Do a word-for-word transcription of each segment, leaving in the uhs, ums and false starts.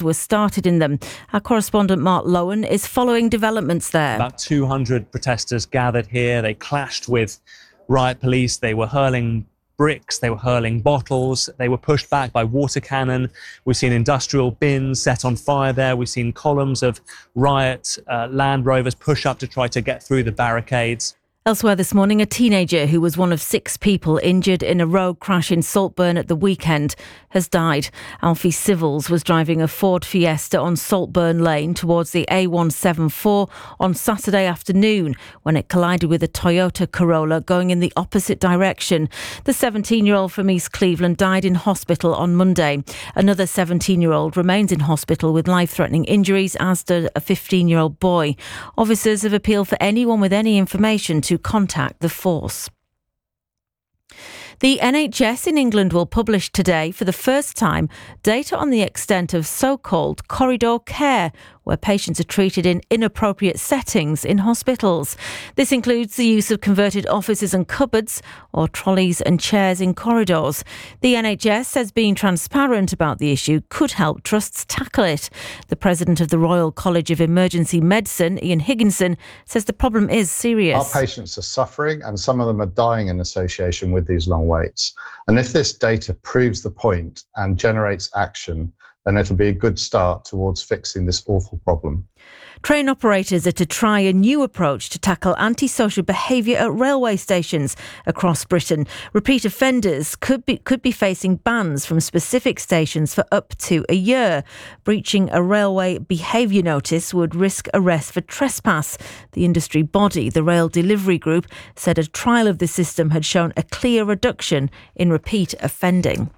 were started in them. Our correspondent Mark Lowen is following developments there. About two hundred protesters gathered here. They clashed with riot police. They were hurling bricks, they were hurling bottles, they were pushed back by water cannon. We've seen industrial bins set on fire there. We've seen columns of riot uh, Land Rovers push up to try to get through the barricades. Elsewhere this morning, a teenager who was one of six people injured in a road crash in Saltburn at the weekend has died. Alfie Civils was driving a Ford Fiesta on Saltburn Lane towards the A one seventy-four on Saturday afternoon when it collided with a Toyota Corolla going in the opposite direction. The seventeen-year-old from East Cleveland died in hospital on Monday. Another seventeen-year-old remains in hospital with life-threatening injuries, as did a fifteen-year-old boy. Officers have appealed for anyone with any information to contact the force. The N H S in England will publish today, for the first time, data on the extent of so-called corridor care, where patients are treated in inappropriate settings in hospitals. This includes the use of converted offices and cupboards or trolleys and chairs in corridors. The N H S says being transparent about the issue could help trusts tackle it. The president of the Royal College of Emergency Medicine, Ian Higginson, says the problem is serious. Our patients are suffering and some of them are dying in association with these long waits. And if this data proves the point and generates action, then it'll be a good start towards fixing this awful problem. Train operators are to try a new approach to tackle antisocial behaviour at railway stations across Britain. Repeat offenders could be could be facing bans from specific stations for up to a year. Breaching a railway behaviour notice would risk arrest for trespass. The industry body, the Rail Delivery Group, said a trial of the system had shown a clear reduction in repeat offending.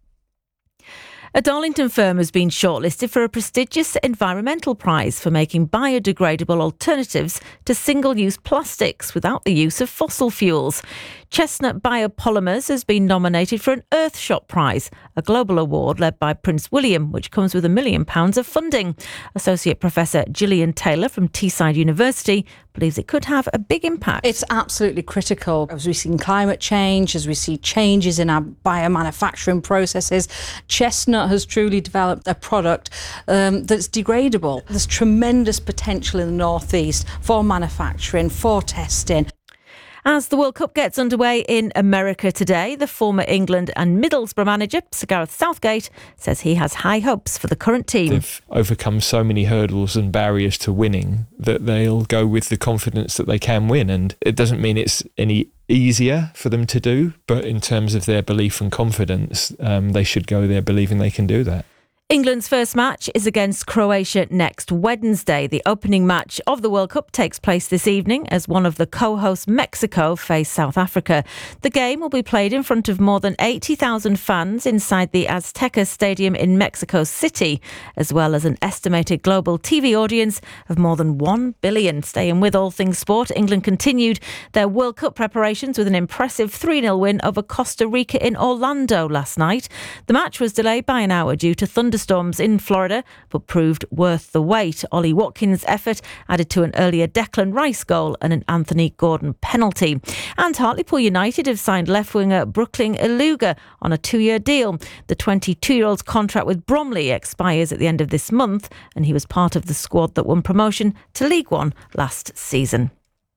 A Darlington firm has been shortlisted for a prestigious environmental prize for making biodegradable alternatives to single-use plastics without the use of fossil fuels. Chestnut Biopolymers has been nominated for an Earthshot Prize, a global award led by Prince William, which comes with a million pounds of funding. Associate Professor Gillian Taylor from Teesside University believes it could have a big impact. It's absolutely critical as we see climate change, as we see changes in our biomanufacturing processes. Chestnut has truly developed a product um, that's degradable. There's tremendous potential in the North East for manufacturing, for testing. As the World Cup gets underway in America today, the former England and Middlesbrough manager, Sir Gareth Southgate, says he has high hopes for the current team. They've overcome so many hurdles and barriers to winning that they'll go with the confidence that they can win. And it doesn't mean it's any easier for them to do, but in terms of their belief and confidence, um, they should go there believing they can do that. England's first match is against Croatia next Wednesday. The opening match of the World Cup takes place this evening as one of the co-hosts, Mexico, face South Africa. The game will be played in front of more than eighty thousand fans inside the Azteca Stadium in Mexico City, as well as an estimated global T V audience of more than one billion. Staying with all things sport, England continued their World Cup preparations with an impressive three nil win over Costa Rica in Orlando last night. The match was delayed by an hour due to thunderstorms in Florida, but proved worth the wait. Ollie Watkins' effort added to an earlier Declan Rice goal and an Anthony Gordon penalty. And Hartlepool United have signed left winger Brooklyn Eluga on a two-year deal. The twenty-two-year-old's contract with Bromley expires at the end of this month, and he was part of the squad that won promotion to League One last season.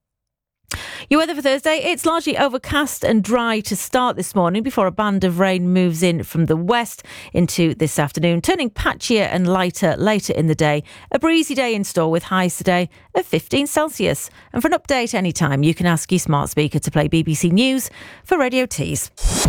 Your weather for Thursday, it's largely overcast and dry to start this morning before a band of rain moves in from the west into this afternoon, turning patchier and lighter later in the day. A breezy day in store with highs today of fifteen Celsius. And for an update anytime, you can ask your smart speaker to play B B C News for Radio Tees.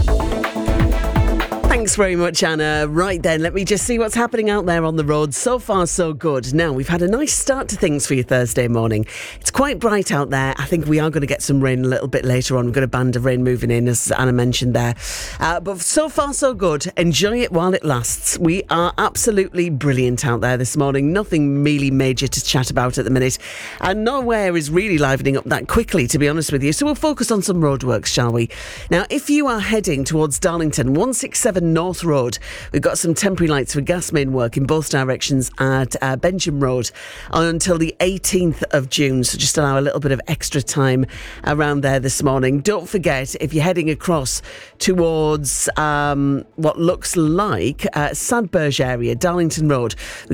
Thanks very much, Anna. Right then, let me just see what's happening out there on the road. So far, so good. Now, we've had a nice start to things for you Thursday morning. It's quite bright out there. I think we are going to get some rain a little bit later on. We've got a band of rain moving in, as Anna mentioned there. Uh, but so far, so good. Enjoy it while it lasts. We are absolutely brilliant out there this morning. Nothing really major to chat about at the minute. And nowhere is really livening up that quickly, to be honest with you. So we'll focus on some roadworks, shall we? Now, if you are heading towards Darlington, one sixty-seven North Road, we've got some temporary lights for gas main work in both directions at uh, Benjamin Road until the eighteenth of June, so just allow a little bit of extra time around there this morning. Don't forget, if you're heading across towards um, what looks like uh, Sadberge area, Darlington Road,